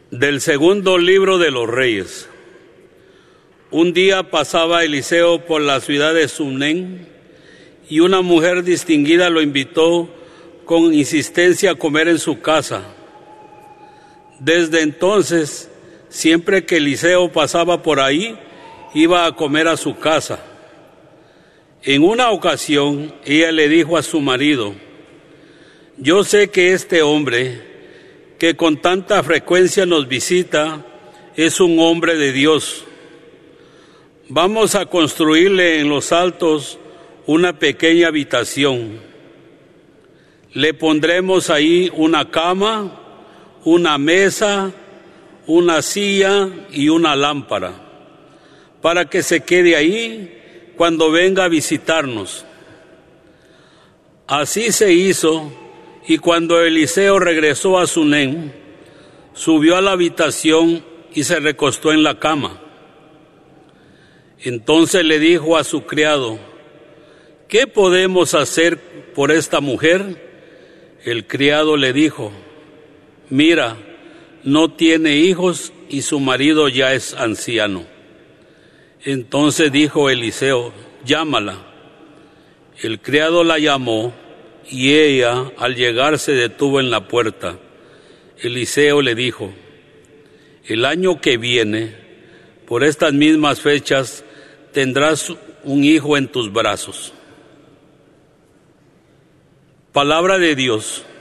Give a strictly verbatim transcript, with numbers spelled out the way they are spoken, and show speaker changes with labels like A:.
A: Del segundo libro de los Reyes. Un día pasaba Eliseo por la ciudad de Sunem y una mujer distinguida lo invitó con insistencia a comer en su casa. Desde entonces, siempre que Eliseo pasaba por ahí, iba a comer a su casa. En una ocasión, ella le dijo a su marido: «Yo sé que este hombre, que con tanta frecuencia nos visita, es un hombre de Dios. Vamos a construirle en los altos una pequeña habitación. Le pondremos ahí una cama, una mesa, una silla y una lámpara, para que se quede ahí cuando venga a visitarnos». Así se hizo, y cuando Eliseo regresó a Sunem, subió a la habitación y se recostó en la cama. Entonces le dijo a su criado: «¿Qué podemos hacer por esta mujer?». El criado le dijo: «Mira, no tiene hijos y su marido ya es anciano». Entonces dijo Eliseo: «Llámala». El criado la llamó y ella, al llegar, se detuvo en la puerta. Eliseo le dijo: «El año que viene, por estas mismas fechas, tendrás un hijo en tus brazos». Palabra de Dios.